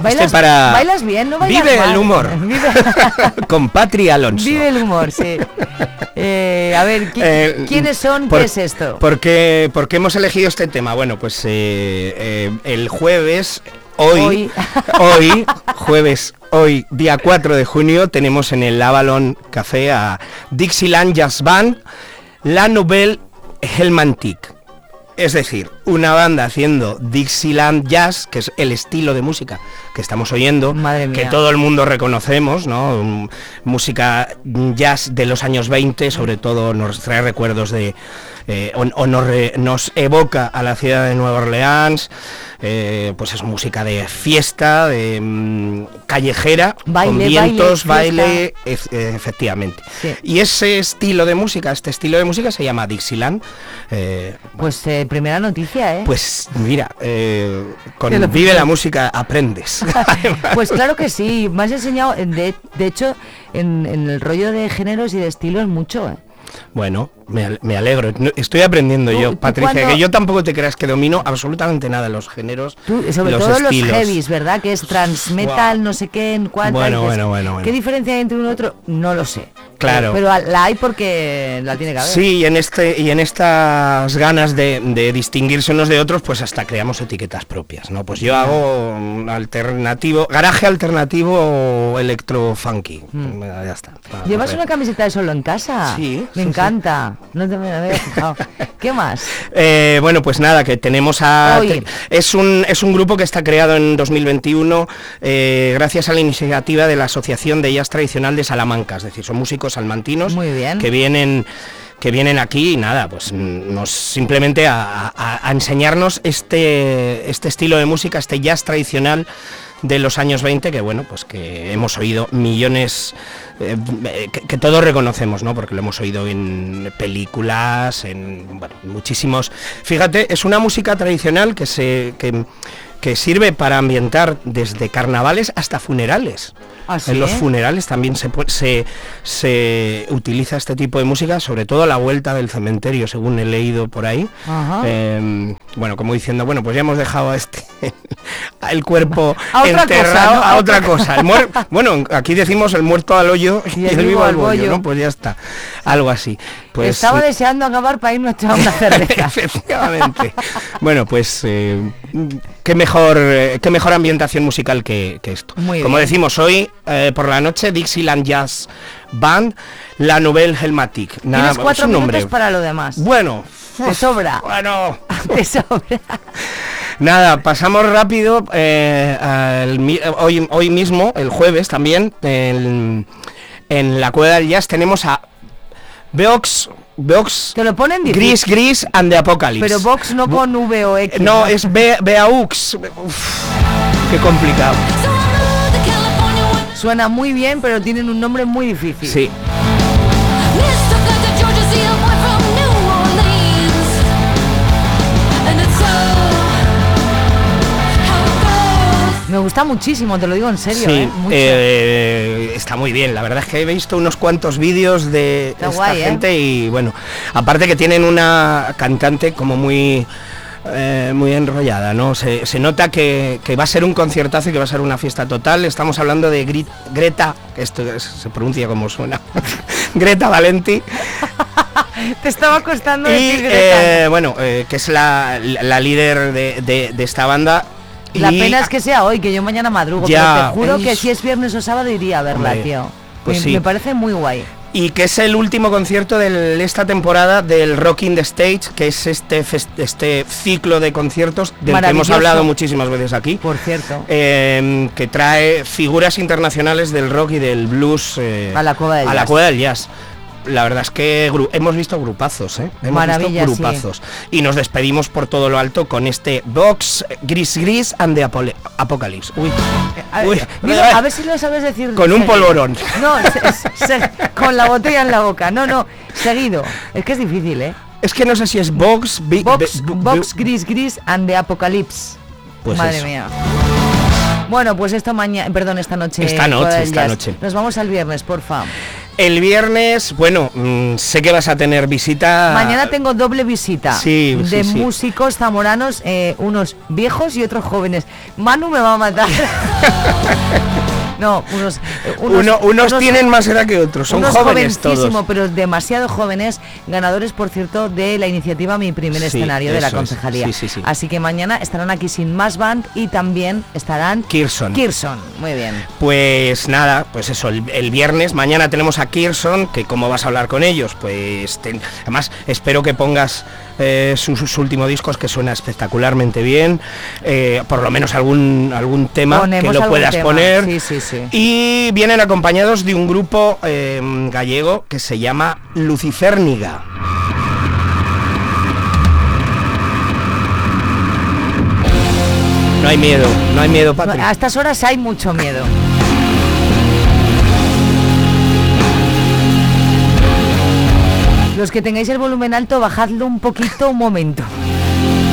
¿Bailas bien? ¿No bailas Vive mal? el humor. Con Patri Alonso. Vive el humor, sí. A ver, ¿quiénes son? ¿Qué es esto? ¿Por qué hemos elegido este tema? Bueno, pues el jueves, hoy, día 4 de junio, tenemos en el Avalon Café a Dixieland Jazz Band, La Nouvelle Helmantic. Es decir, una banda haciendo Dixieland Jazz, que es el estilo de música que estamos oyendo, que todo el mundo reconocemos, ¿no? Música jazz de los años 20, sobre todo nos trae recuerdos de... nos evoca a la ciudad de Nueva Orleans, pues es música de fiesta, de callejera, con vientos, baile, efectivamente. Sí. Y ese estilo de música, este se llama Dixieland. Pues primera noticia, ¿eh? Pues mira, con Vive la Música aprendes. Pues claro que sí, me has enseñado, de hecho, en el rollo de géneros y de estilos mucho, ¿eh? Bueno, me alegro, estoy aprendiendo yo, Patricia, que yo tampoco te creas que domino absolutamente nada de los géneros, sobre los todo estilos. Los heavies, ¿verdad? Que es transmetal, no sé qué, en cuánto. Bueno. ¿Qué diferencia hay entre uno y otro? No lo sé. Claro. Pero la hay porque la tiene que haber. Sí, y en estas ganas de distinguirse unos de otros, pues hasta creamos etiquetas propias, ¿no? Pues yo hago alternativo, garaje alternativo o electro funky. Ya está. ¿Llevas una camiseta de Solo en Casa? Sí. Me encanta. Sí. No te me había fijado. ¿Qué más? Bueno, pues nada, que tenemos es un grupo que está creado en 2021 gracias a la iniciativa de la Asociación de Jazz Tradicional de Salamanca, es decir, son músicos salmantinos que vienen aquí y nada, pues simplemente a enseñarnos este estilo de música, este jazz tradicional de los años 20, que bueno, pues que hemos oído millones, que todos reconocemos, ¿no? Porque lo hemos oído en películas, en muchísimos. Fíjate, es una música tradicional que sirve para ambientar desde carnavales hasta funerales. ¿Ah, sí? En los funerales también se utiliza este tipo de música, sobre todo a la vuelta del cementerio, según he leído por ahí. Bueno, como diciendo, bueno, pues ya hemos dejado el cuerpo enterrado a otra cosa. Bueno, aquí decimos el muerto al hoyo y el vivo al bollo, ¿no? Pues ya está, algo así. Pues, estaba deseando acabar para irnos a echar una cerveza. Efectivamente. Bueno, pues qué mejor ambientación musical que esto. Como decimos hoy, por la noche, Dixieland Jazz Band, La Nouvelle Helmantic. Tienes 4 minutos para lo demás. Bueno. Te sobra. Bueno. Te sobra. Nada, pasamos rápido hoy mismo, el jueves también, en la Cueva del Jazz tenemos a Vox, te lo ponen difícil. Gris and the Apocalypse. Pero Vox no con V o X. No, es Beaux. Qué complicado. Suena muy bien, pero tienen un nombre muy difícil. Sí. Me gusta muchísimo, te lo digo en serio. Sí, mucho. Está muy bien. La verdad es que he visto unos cuantos vídeos de esta gente y bueno, aparte que tienen una cantante como muy enrollada, ¿no? Se nota que va a ser un conciertazo y que va a ser una fiesta total. Estamos hablando de Greta, que esto se pronuncia como suena, Greta Valenti. Te estaba costando decir Greta. Bueno, que es la líder de esta banda. La pena es que sea hoy, que yo mañana madrugo, pero te juro que si es viernes o sábado iría a verla, tío. Pues me parece muy guay. Y que es el último concierto de esta temporada del Rocking the Stage, que es este ciclo de conciertos del que hemos hablado muchísimas veces aquí. Por cierto. Que trae figuras internacionales del rock y del blues a la Cueva del Jazz. La verdad es que hemos visto grupazos, hemos visto grupazos. Sí. Y nos despedimos por todo lo alto con este Vox, Gris and the Apocalypse. A ver si lo sabes decir. Con un polvorón. No, con la botella en la boca. No, seguido. Es que es difícil, Es que no sé si es Vox, Gris and the Apocalypse. Pues madre eso. Mía. Bueno, pues esta noche. Esta noche. Nos vamos al viernes, porfa. El viernes, bueno, sé que vas a tener visita. Mañana tengo doble visita de músicos zamoranos, unos viejos y otros jóvenes. Manu me va a matar. No, unos tienen más edad que otros, son jóvenes todos. Pero demasiado jóvenes, ganadores, por cierto, de la iniciativa Mi Primer Escenario de la Concejalía. Así que mañana estarán aquí Sin Más Band y también estarán Kirson. Muy bien. Pues nada, pues eso, el viernes, mañana tenemos a Kirson, que cómo vas a hablar con ellos, pues además espero que pongas sus últimos discos, que suena espectacularmente bien, por lo menos algún tema que lo puedas poner. Sí. Y vienen acompañados de un grupo gallego que se llama Luciférniga. No hay miedo, Patrick. A estas horas hay mucho miedo. Los que tengáis el volumen alto, bajadlo un poquito, un momento.